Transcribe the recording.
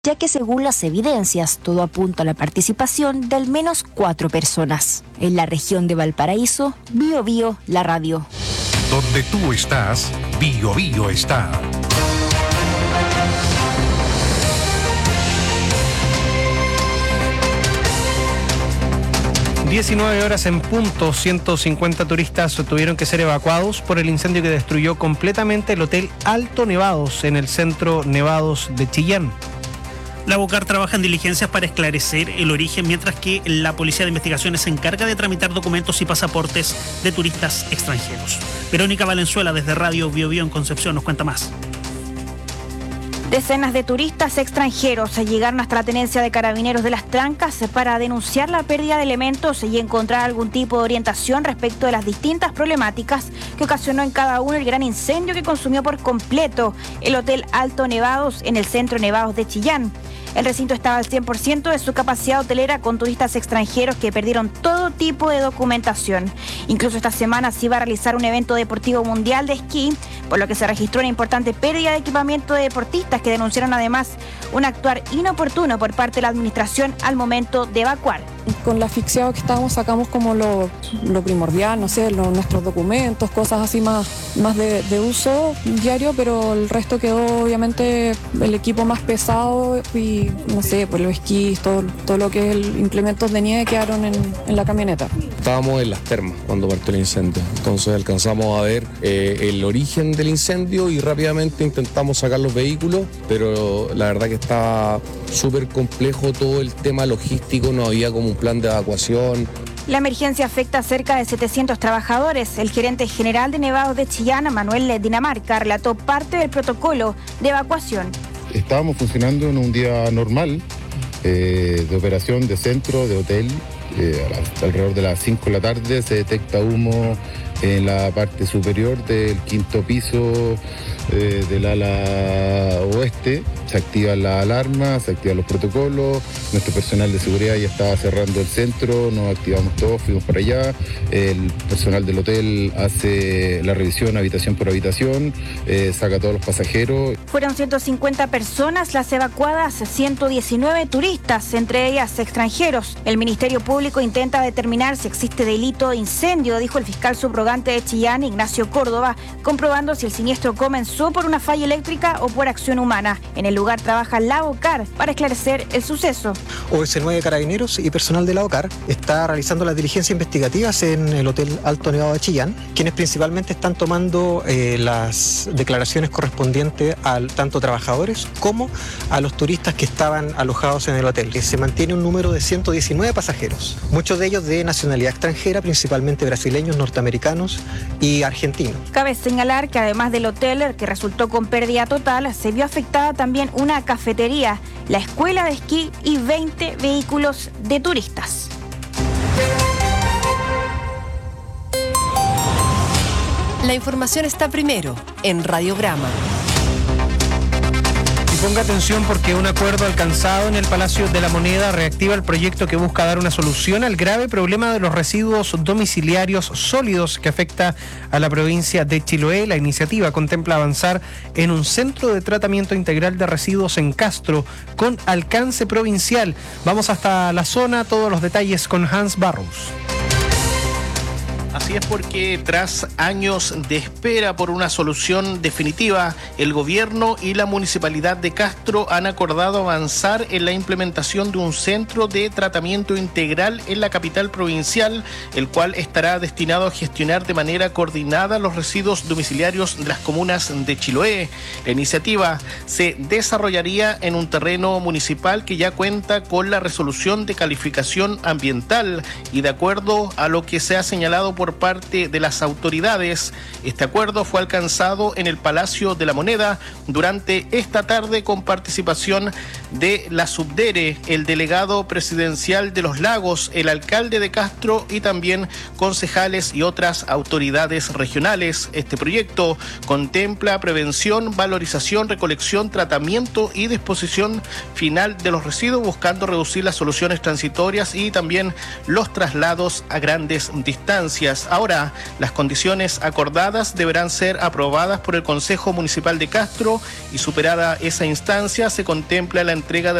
ya que según las evidencias, todo apunta a la participación de al menos 4 personas. En la región de Valparaíso, Bío Bío, la radio. Donde tú estás, Bío Bío está. ...19 horas en punto, 150 turistas tuvieron que ser evacuados por el incendio que destruyó completamente el Hotel Alto Nevados en el centro Nevados de Chillán. La BOCAR trabaja en diligencias para esclarecer el origen, mientras que la Policía de Investigaciones se encarga de tramitar documentos y pasaportes de turistas extranjeros. Verónica Valenzuela, desde Radio Bío Bío en Concepción, nos cuenta más. Decenas de turistas extranjeros llegaron hasta la tenencia de Carabineros de Las Trancas para denunciar la pérdida de elementos y encontrar algún tipo de orientación respecto de las distintas problemáticas que ocasionó en cada uno el gran incendio que consumió por completo el Hotel Alto Nevados en el centro Nevados de Chillán. El recinto estaba al 100% de su capacidad hotelera, con turistas extranjeros que perdieron todo tipo de documentación. Incluso esta semana se iba a realizar un evento deportivo mundial de esquí, por lo que se registró una importante pérdida de equipamiento de deportistas, que denunciaron además un actuar inoportuno por parte de la administración al momento de evacuar. Con la asfixiado que estábamos sacamos como lo primordial, no sé, nuestros documentos, cosas así más de uso diario, pero el resto quedó obviamente el equipo más pesado y no sé, pues los esquís, todo lo que es el implementos de nieve quedaron en la camioneta. Estábamos en las termas cuando partió el incendio, entonces alcanzamos a ver el origen del incendio y rápidamente intentamos sacar los vehículos, pero la verdad que estaba súper complejo todo el tema logístico, no había como un plan de evacuación. La emergencia afecta a cerca de 700 trabajadores. El gerente general de Nevados de Chillán, Manuel Dinamarca, relató parte del protocolo de evacuación. Estábamos funcionando en un día normal de operación de centro, de hotel. Alrededor de las 5 de la tarde se detecta humo en la parte superior del 5º piso del ala oeste. Se activan las alarmas, se activan los protocolos, nuestro personal de seguridad ya estaba cerrando el centro, nos activamos todos, fuimos para allá, el personal del hotel hace la revisión habitación por habitación, saca a todos los pasajeros. Fueron 150 personas las evacuadas, 119 turistas, entre ellas extranjeros. El Ministerio Público intenta determinar si existe delito de incendio, dijo el fiscal subrogante de Chillán, Ignacio Córdoba, comprobando si el siniestro comenzó por una falla eléctrica o por acción humana. En el lugar trabaja la BOCAR para esclarecer el suceso. OS9 Carabineros y personal de la BOCAR está realizando las diligencias investigativas en el Hotel Alto Nevado de Chillán, quienes principalmente están tomando las declaraciones correspondientes a tanto trabajadores como a los turistas que estaban alojados en el hotel. Se mantiene un número de 119 pasajeros, muchos de ellos de nacionalidad extranjera, principalmente brasileños, norteamericanos y argentinos. Cabe señalar que además del hotel, que resultó con pérdida total, se vio afectada también una cafetería, la escuela de esquí y 20 vehículos de turistas. La información está primero en Radiograma. Ponga atención, porque un acuerdo alcanzado en el Palacio de la Moneda reactiva el proyecto que busca dar una solución al grave problema de los residuos domiciliarios sólidos que afecta a la provincia de Chiloé. La iniciativa contempla avanzar en un centro de tratamiento integral de residuos en Castro con alcance provincial. Vamos hasta la zona, todos los detalles con Hans Barros. Así es, porque tras años de espera por una solución definitiva, el gobierno y la municipalidad de Castro han acordado avanzar en la implementación de un centro de tratamiento integral en la capital provincial, el cual estará destinado a gestionar de manera coordinada los residuos domiciliarios de las comunas de Chiloé. La iniciativa se desarrollaría en un terreno municipal que ya cuenta con la resolución de calificación ambiental, y de acuerdo a lo que se ha señalado por parte de las autoridades, este acuerdo fue alcanzado en el Palacio de la Moneda durante esta tarde, con participación de la Subdere, el delegado presidencial de Los Lagos, el alcalde de Castro y también concejales y otras autoridades regionales. Este proyecto contempla prevención, valorización, recolección, tratamiento y disposición final de los residuos, buscando reducir las soluciones transitorias y también los traslados a grandes distancias. familias. Ahora, las condiciones acordadas deberán ser aprobadas por el Consejo Municipal de Castro y superada esa instancia se contempla la entrega de